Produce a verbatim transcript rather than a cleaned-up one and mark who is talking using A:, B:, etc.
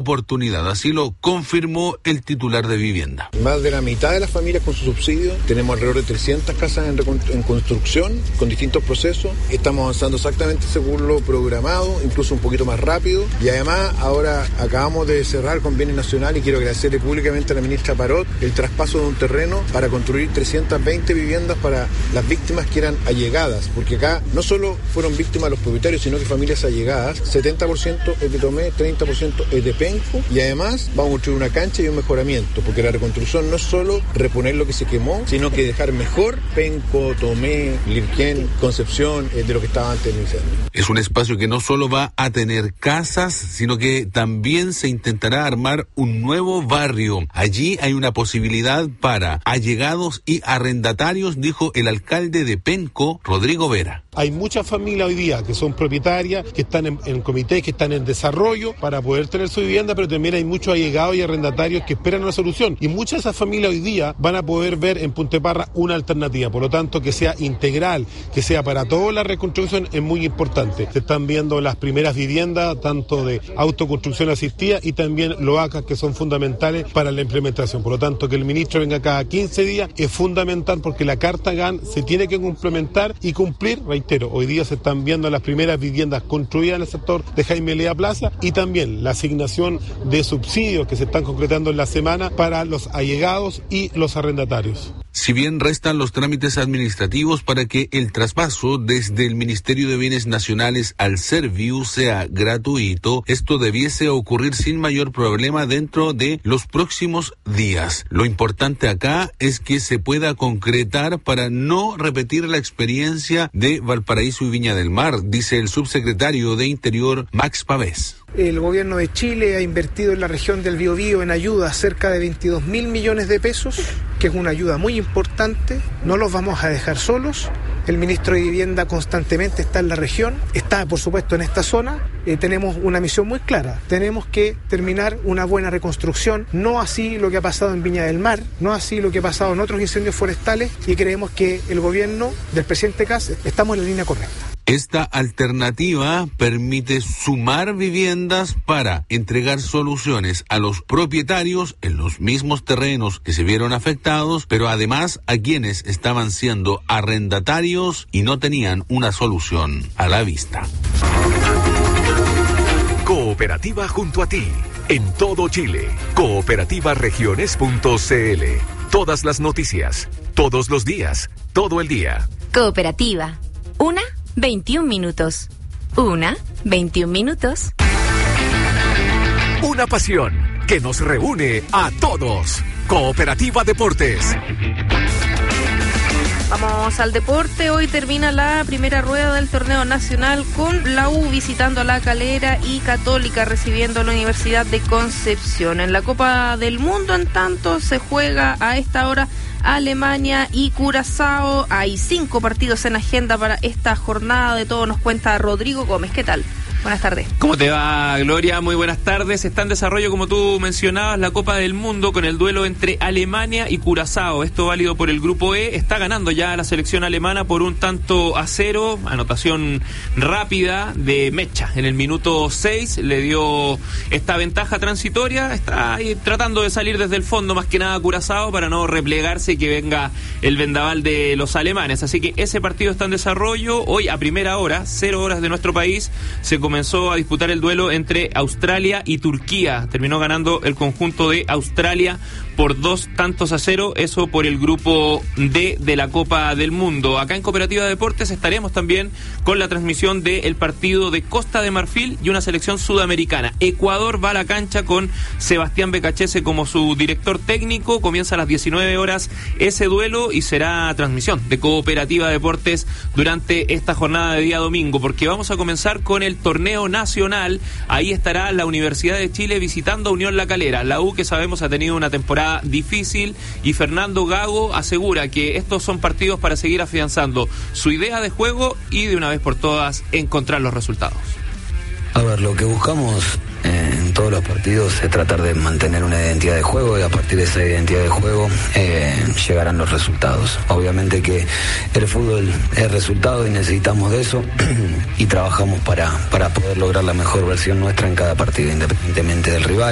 A: oportunidad, así lo confirmó el titular de vivienda.
B: Más de la mitad de las familias con su subsidio, tenemos alrededor de trescientas casas en, recon- en construcción, con distintos procesos, estamos avanzando exactamente según lo programado, incluso un poquito más rápido, y además ahora acabamos de cerrar con Bienes Nacional y quiero agradecerle públicamente a la ministra Parot el traspaso de un terreno para construir trescientas veinte viviendas para las víctimas que eran allegadas, porque acá no solo fueron víctimas los propietarios, sino que familias allegadas, setenta por ciento es de Tomé, treinta por ciento es de Penco, y además vamos a construir una cancha y un mejoramiento, porque la reconstrucción no es solo reponer lo que se quemó, sino que dejar mejor Penco, Tomé, Lirquén, Concepción, eh, de lo que estaba antes del incendio.
A: Es un espacio que no solo va a tener casas, sino que también se intentará armar un nuevo barrio. Allí hay una posibilidad para allegados y arrendatarios, dijo el alcalde de Penco, Rodrigo Vera.
C: Hay muchas familias hoy día que son propietarias, que están en, en comités, que están en desarrollo para poder tener su vivienda, pero también hay muchos allegados y arrendatarios que esperan una solución. Y muchas de esas familias hoy día van a poder ver en Punta Parra una alternativa. Por lo tanto, que sea integral, que sea para toda la reconstrucción es muy importante. Se están viendo las primeras viviendas, tanto de autoconstrucción asistida y también loacas, que son fundamentales para la implementación. Por lo tanto, que el ministro venga cada quince días es fundamental, porque la Carta G A N se tiene que complementar y cumplir. Reitero, hoy día se están viendo las primeras viviendas construidas en el sector de Jaime Lea Plaza y también la asignación de subsidios que se están concretando en la semana para los allegados y los arrendatarios.
A: Si bien restan los trámites administrativos para que el traspaso desde el Ministerio de Bienes Nacionales al Serviu sea gratuito, esto debiese ocurrir sin mayor problema dentro de los próximos días. Lo importante acá es que se pueda concretar para no repetir la experiencia de Valparaíso y Viña del Mar, dice el subsecretario de Interior, Max Pavés.
D: El gobierno de Chile ha invertido en la región del Biobío en ayuda cerca de veintidós mil millones de pesos, que es una ayuda muy importante. No los vamos a dejar solos. El ministro de Vivienda constantemente está en la región, está por supuesto en esta zona. Eh, tenemos una misión muy clara. Tenemos que terminar una buena reconstrucción, no así lo que ha pasado en Viña del Mar, no así lo que ha pasado en otros incendios forestales, y creemos que el gobierno del presidente Kast estamos en la línea correcta.
A: Esta alternativa permite sumar viviendas para entregar soluciones a los propietarios en los mismos terrenos que se vieron afectados, pero además a quienes estaban siendo arrendatarios y no tenían una solución a la vista.
E: Cooperativa junto a ti, en todo Chile. cooperativa regiones punto c l. Todas las noticias, todos los días, todo el día.
F: Cooperativa. Una, veintiún minutos. Una, veintiún minutos.
E: Una pasión que nos reúne a todos. Cooperativa Deportes.
G: Vamos al deporte. Hoy termina la primera rueda del torneo nacional con la U visitando a La Calera y Católica recibiendo a la Universidad de Concepción. En la Copa del Mundo, en tanto, se juega a esta hora Alemania y Curazao. Hay cinco partidos en agenda para esta jornada. De todo nos cuenta Rodrigo Gómez. ¿Qué tal? Buenas tardes.
H: ¿Cómo te va, Gloria? Muy buenas tardes. Está en desarrollo, como tú mencionabas, la Copa del Mundo con el duelo entre Alemania y Curazao. Esto válido por el Grupo E. Está ganando ya la selección alemana por un tanto a cero. Anotación rápida de Mecha en el minuto seis. Le dio esta ventaja transitoria. Está ahí tratando de salir desde el fondo, más que nada Curazao, para no replegarse y que venga el vendaval de los alemanes. Así que ese partido está en desarrollo. Hoy a primera hora, cero horas de nuestro país, se comenzó a disputar el duelo entre Australia y Turquía. Terminó ganando el conjunto de Australia por dos tantos a cero, eso por el grupo D de la Copa del Mundo. Acá en Cooperativa Deportes estaremos también con la transmisión del partido de Costa de Marfil y una selección sudamericana. Ecuador va a la cancha con Sebastián Becachese como su director técnico. Comienza a las diecinueve horas ese duelo y será transmisión de Cooperativa Deportes durante esta jornada de día domingo, porque vamos a comenzar con el torneo nacional. Ahí estará la Universidad de Chile visitando a Unión La Calera. La U, que sabemos ha tenido una temporada difícil, y Fernando Gago asegura que estos son partidos para seguir afianzando su idea de juego y de una vez por todas encontrar los resultados.
I: A ver, lo que buscamos en todos los partidos es tratar de mantener una identidad de juego, y a partir de esa identidad de juego eh, llegarán los resultados. Obviamente que el fútbol es resultado y necesitamos de eso y trabajamos para, para poder lograr la mejor versión nuestra en cada partido, independientemente del rival.